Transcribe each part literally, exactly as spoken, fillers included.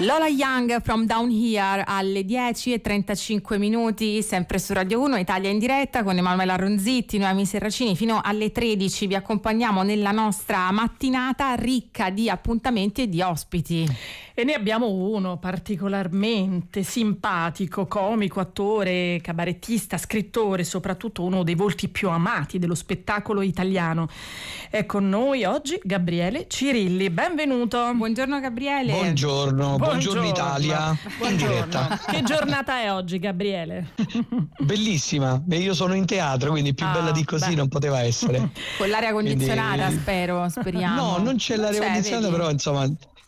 Lola Young from Down Here alle dieci e trentacinque minuti, sempre su Radio uno, Italia in diretta con Emanuela Ronzitti, Noemi Serracini. Fino alle tredici vi accompagniamo nella nostra mattinata ricca di appuntamenti e di ospiti. E ne abbiamo uno particolarmente simpatico, comico, attore, cabarettista, scrittore, soprattutto uno dei volti più amati dello spettacolo italiano. È con noi oggi Gabriele Cirilli. Benvenuto. Buongiorno Gabriele. Buongiorno, buongiorno, buongiorno Italia. Buongiorno. In diretta. Che giornata è oggi, Gabriele? Bellissima. Io sono in teatro, quindi più ah, bella di così beh. non poteva essere. Con l'aria condizionata, quindi... spero, speriamo. No, non c'è l'aria c'è, condizionata, vedi? Però insomma...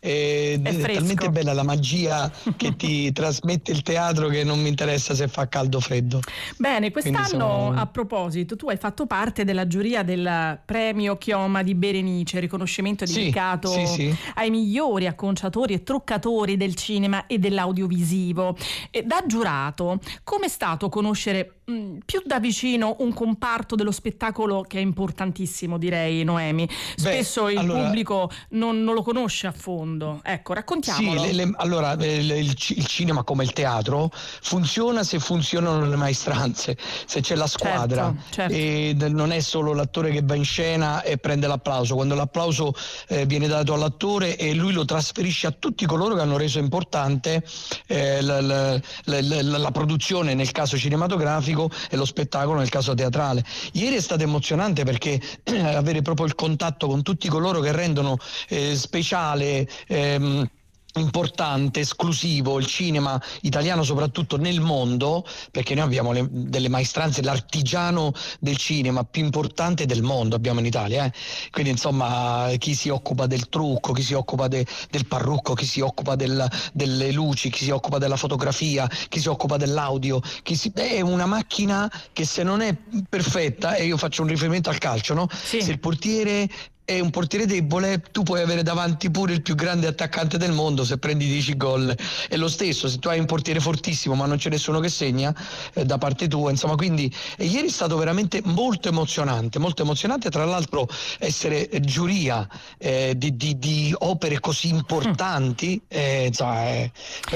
È, è talmente bella la magia che ti trasmette il teatro che non mi interessa se fa caldo o freddo. Bene, quest'anno sono... a proposito tu hai fatto parte della giuria del premio Chioma di Berenice, riconoscimento dedicato sì, sì, sì. ai migliori acconciatori e truccatori del cinema e dell'audiovisivo. E da giurato, com'è stato conoscere mh, più da vicino un comparto dello spettacolo che è importantissimo, direi, Noemi? Spesso Beh, il allora... pubblico non, non lo conosce a fondo. Ecco, raccontiamolo. Sì, le, le, allora il, il, il cinema, come il teatro, funziona se funzionano le maestranze, se c'è la squadra, certo, certo. E non è solo l'attore che va in scena e prende l'applauso. Quando l'applauso eh, viene dato all'attore e lui lo trasferisce a tutti coloro che hanno reso importante eh, la, la, la, la, la produzione nel caso cinematografico e lo spettacolo nel caso teatrale. Ieri è stato emozionante perché eh, avere proprio il contatto con tutti coloro che rendono eh, speciale Ehm, importante, esclusivo il cinema italiano, soprattutto nel mondo, perché noi abbiamo le, delle maestranze, l'artigiano del cinema più importante del mondo abbiamo in Italia, eh? Quindi insomma chi si occupa del trucco, chi si occupa de, del parrucco, chi si occupa del, delle luci, chi si occupa della fotografia, chi si occupa dell'audio, chi si, è una macchina che se non è perfetta, e io faccio un riferimento al calcio, no? Sì. Se il portiere è un portiere debole, tu puoi avere davanti pure il più grande attaccante del mondo, se prendi dieci gol. È lo stesso se tu hai un portiere fortissimo ma non c'è nessuno che segna eh, da parte tua, insomma. Quindi e ieri è stato veramente molto emozionante, molto emozionante. Tra l'altro essere giuria eh, di, di, di opere così importanti, eh, insomma, eh,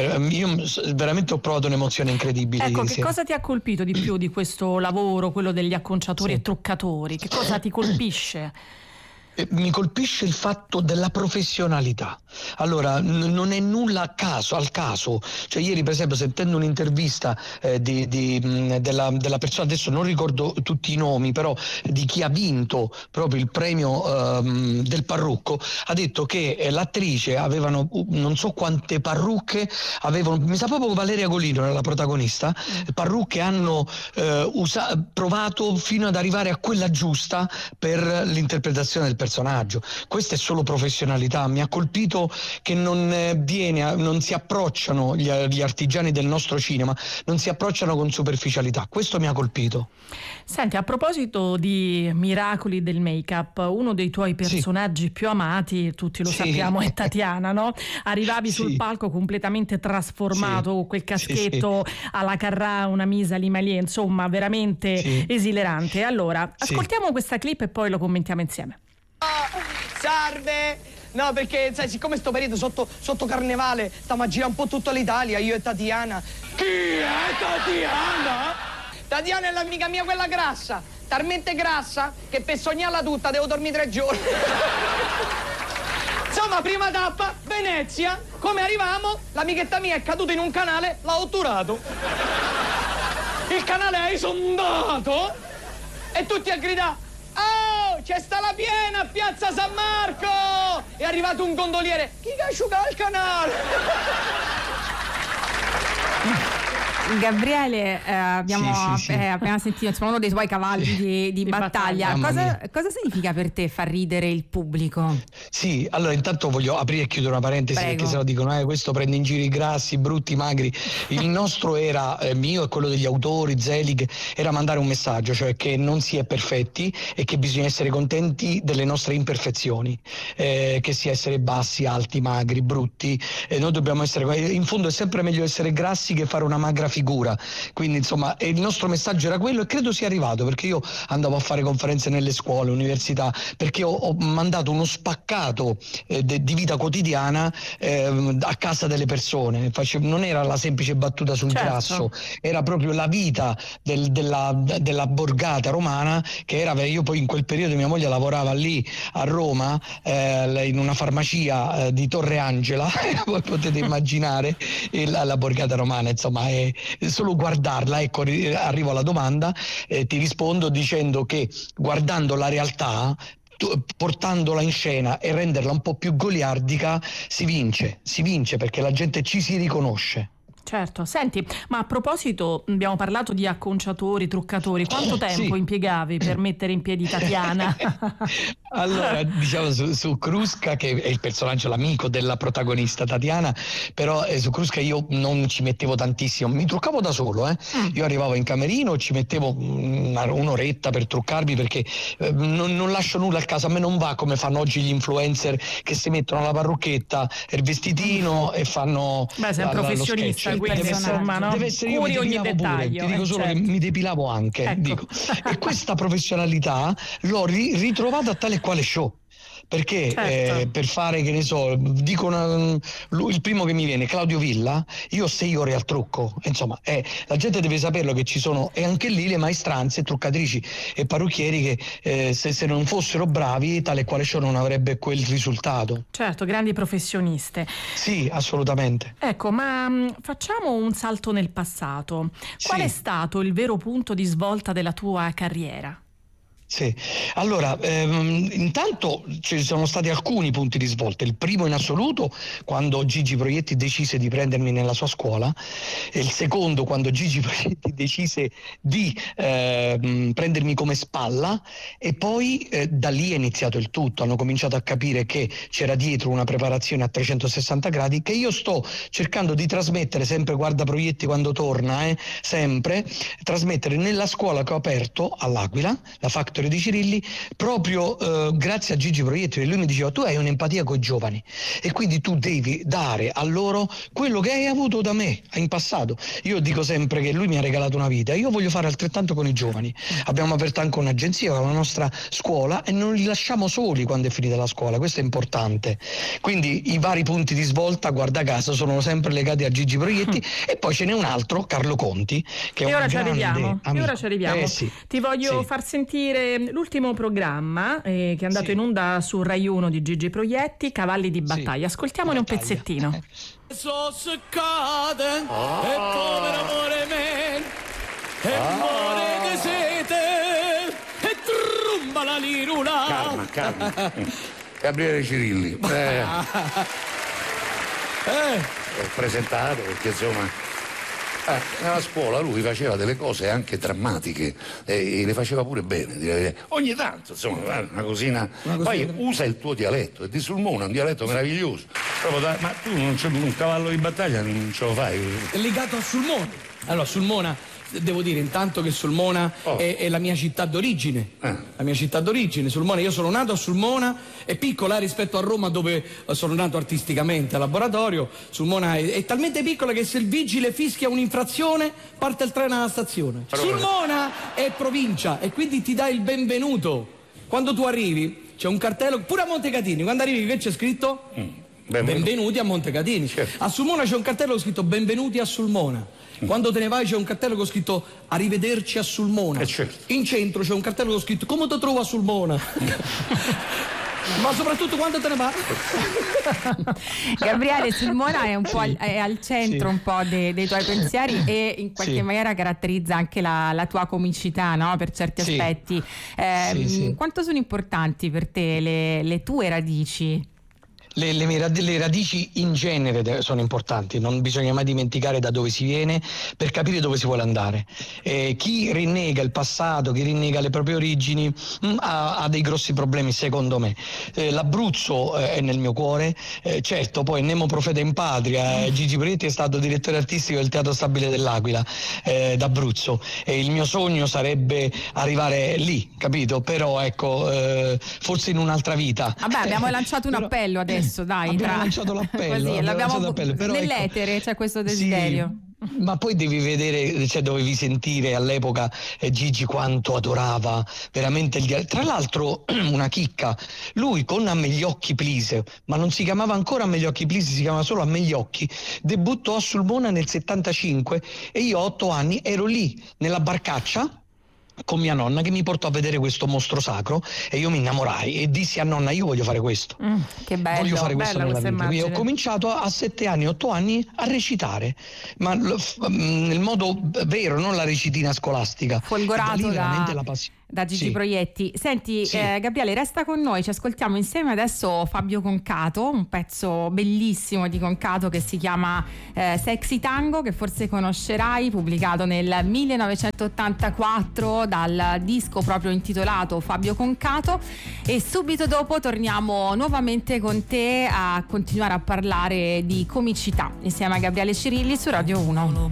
io veramente ho provato un'emozione incredibile. Ecco, che sera. cosa ti ha colpito di più di questo lavoro, quello degli acconciatori sì. e truccatori? Che cosa ti colpisce? Mi colpisce il fatto della professionalità. Allora, n- non è nulla a caso, al caso. Cioè ieri per esempio, sentendo un'intervista eh, di, di, mh, della, della persona, adesso non ricordo tutti i nomi, però di chi ha vinto proprio il premio ehm, del parrucco, ha detto che eh, l'attrice avevano uh, non so quante parrucche avevano, mi sa proprio Valeria Golino era la protagonista, mm. parrucche hanno eh, usa- provato fino ad arrivare a quella giusta per l'interpretazione del personaggio. personaggio. Questa è solo professionalità. Mi ha colpito che non viene, non si approcciano gli, gli artigiani del nostro cinema, non si approcciano con superficialità. Questo mi ha colpito. Senti, a proposito di miracoli del make-up, uno dei tuoi personaggi sì. più amati, tutti lo sì. sappiamo, è Tatiana, no? Arrivavi sì. sul palco completamente trasformato, con sì. quel caschetto sì, sì. alla Carrà, una misa Limalié, insomma, veramente sì. esilerante. Allora, sì. ascoltiamo questa clip e poi lo commentiamo insieme. Salve! No, perché sai, siccome sto periodo sotto, sotto carnevale stiamo a girare un po' tutta l'Italia, io e Tatiana. Chi è Tatiana? Tatiana è l'amica mia, quella grassa, talmente grassa che per sognarla tutta devo dormire tre giorni. Insomma, prima tappa, Venezia. Come arrivamo, l'amichetta mia è caduta in un canale, l'ha otturato. Il canale è esondato e tutti a gridare: oh, c'è sta la piena a Piazza San Marco! È arrivato un gondoliere. Chi che asciuga il canale? Gabriele, eh, abbiamo sì, sì, sì. Eh, appena sentito insomma, uno dei tuoi cavalli sì. di, di, di battaglia. battaglia. Cosa, cosa significa per te far ridere il pubblico? Sì, allora intanto voglio aprire e chiudere una parentesi. Prego. Perché sennò dicono eh, questo prende in giro i grassi, i brutti, i magri. Il nostro era, eh, mio e quello degli autori, Zelig, era mandare un messaggio, cioè che non si è perfetti e che bisogna essere contenti delle nostre imperfezioni, eh, che sia essere bassi, alti, magri, brutti. Eh, noi dobbiamo essere, in fondo è sempre meglio essere grassi che fare una magra figura. figura. Quindi insomma il nostro messaggio era quello, e credo sia arrivato, perché io andavo a fare conferenze nelle scuole, università, perché ho, ho mandato uno spaccato eh, de, di vita quotidiana eh, a casa delle persone. Face, non era la semplice battuta sul certo. grasso, era proprio la vita del, della, della borgata romana, che era, io poi in quel periodo mia moglie lavorava lì a Roma eh, in una farmacia eh, di Torre Angela voi potete immaginare la, la borgata romana, insomma è solo guardarla. Ecco, arrivo alla domanda, eh, ti rispondo dicendo che guardando la realtà, portandola in scena e renderla un po' più goliardica, si vince, si vince perché la gente ci si riconosce. Certo, senti, ma a proposito, abbiamo parlato di acconciatori, truccatori, quanto tempo sì. impiegavi per mettere in piedi Tatiana? Allora, diciamo su, su Krusca, che è il personaggio, l'amico della protagonista Tatiana, però eh, su Krusca io non ci mettevo tantissimo, mi truccavo da solo, eh. Mm. Io arrivavo in camerino, ci mettevo una, un'oretta per truccarmi, perché eh, non, non lascio nulla al caso. A me non va come fanno oggi gli influencer, che si mettono la parrucchetta, il vestitino e fanno... Beh, sei un professionista. Quindi, deve, insomma, essere, no? deve essere io Curi mi ogni dettaglio, pure, ti dico eh, solo certo. che mi depilavo anche, ecco. dico. E questa professionalità l'ho ri- ritrovata a tale e quale show. Perché certo. eh, per fare, che ne so, dico una, lui, il primo che mi viene, Claudio Villa, io ho sei ore al trucco, insomma eh, la gente deve saperlo che ci sono, e anche lì le maestranze, truccatrici e parrucchieri che eh, se, se non fossero bravi tale e quale show non avrebbe quel risultato. Certo, grandi professioniste. Sì, assolutamente. Ecco, ma mh, facciamo un salto nel passato. Qual sì. è stato il vero punto di svolta della tua carriera? Sì, allora ehm, intanto ci sono stati alcuni punti di svolta. Il primo in assoluto quando Gigi Proietti decise di prendermi nella sua scuola, e il secondo quando Gigi Proietti decise di eh, prendermi come spalla, e poi eh, da lì è iniziato il tutto. Hanno cominciato a capire che c'era dietro una preparazione a trecentosessanta gradi che io sto cercando di trasmettere sempre, guarda Proietti quando torna, eh, sempre trasmettere nella scuola che ho aperto all'Aquila, la Factory di Cirilli, proprio eh, grazie a Gigi Proietti. E lui mi diceva: tu hai un'empatia con i giovani e quindi tu devi dare a loro quello che hai avuto da me in passato. Io dico sempre che lui mi ha regalato una vita, io voglio fare altrettanto con i giovani. Abbiamo aperto anche un'agenzia con la nostra scuola e non li lasciamo soli quando è finita la scuola, questo è importante. Quindi i vari punti di svolta, guarda caso, sono sempre legati a Gigi Proietti. mm. E poi ce n'è un altro, Carlo Conti, che e è ora un ci arriviamo. E ora ci arriviamo. Eh, sì. Ti voglio sì. far sentire l'ultimo programma eh, che è andato sì. in onda su Rai uno di Gigi Proietti, Cavalli di battaglia. Sì. Ascoltiamone battaglia. un pezzettino. Eh. So seccate oh. e povero amore me e oh. muore di sete e trumba la lirula. Calma, calma. Gabriele Cirilli. Eh. eh. Ho presentato perché insomma eh, nella scuola lui faceva delle cose anche drammatiche e, e le faceva pure bene, direi. Ogni tanto insomma una cosina, una cosina poi tra... usa il tuo dialetto, è di Sulmona, un dialetto meraviglioso. Da... ma tu non c'è un cavallo di battaglia, non ce lo fai? È legato a Sulmona. Allora Sulmona, devo dire intanto che Sulmona oh. è, è la mia città d'origine, eh. la mia città d'origine, Sulmona. Io sono nato a Sulmona, è piccola rispetto a Roma dove sono nato artisticamente al laboratorio. Sulmona è, è talmente piccola che se il vigile fischia un'infrazione parte il treno alla stazione. Però Sulmona è provincia e quindi ti dà il benvenuto. Quando tu arrivi c'è un cartello, pure a Montecatini, quando arrivi che c'è scritto? Mm. Benvenuti. Benvenuti a Montecatini. Certo. A Sulmona c'è un cartello scritto benvenuti a Sulmona. Quando te ne vai c'è un cartello con scritto arrivederci a Sulmona. Eh certo. In centro c'è un cartello con scritto come ti trovo a Sulmona. Ma soprattutto quando te ne va. Gabriele, Sulmona è un po' al, è al centro sì. un po' de, dei tuoi pensieri e in qualche sì. maniera caratterizza anche la, la tua comicità, no? Per certi sì. aspetti. Eh, sì, sì. Quanto sono importanti per te le, le tue radici? Le, le, le radici in genere sono importanti, non bisogna mai dimenticare da dove si viene per capire dove si vuole andare. Eh, chi rinnega il passato, chi rinnega le proprie origini mh, ha, ha dei grossi problemi secondo me. Eh, L'Abruzzo eh, è nel mio cuore, eh, certo poi Nemo Profeta in Patria, eh, Gigi Proietti è stato direttore artistico del Teatro Stabile dell'Aquila eh, d'Abruzzo e il mio sogno sarebbe arrivare lì, capito? Però ecco, eh, forse in un'altra vita. Vabbè, abbiamo lanciato un Però, appello adesso. Dai, abbiamo tra... lanciato l'appello, Così, abbiamo l'abbiamo lanciato l'appello, però nell'etere ecco, c'è questo desiderio. Sì. Ma poi devi vedere, cioè dovevi sentire all'epoca eh, Gigi quanto adorava veramente il dialetto. Tra l'altro una chicca, lui con A me gli occhi please, ma non si chiamava ancora A me gli occhi please, si chiamava solo A me gli occhi, debuttò a Sulmona nel settantacinque e io a otto anni ero lì nella barcaccia con mia nonna che mi portò a vedere questo mostro sacro e io mi innamorai e dissi a nonna io voglio fare questo, mm, che bello, voglio fare questo nella vita. Quindi ho cominciato a sette anni, otto anni a recitare, ma lo, nel modo vero, non la recitina scolastica. Folgorato da, da, la passione. da Gigi Sì. Proietti. Senti, Sì. eh, Gabriele, resta con noi, ci ascoltiamo insieme adesso Fabio Concato, un pezzo bellissimo di Concato che si chiama eh, Sexy Tango, che forse conoscerai, pubblicato nel millenovecentottantaquattro dal disco proprio intitolato Fabio Concato, e subito dopo torniamo nuovamente con te a continuare a parlare di comicità insieme a Gabriele Cirilli su Radio uno.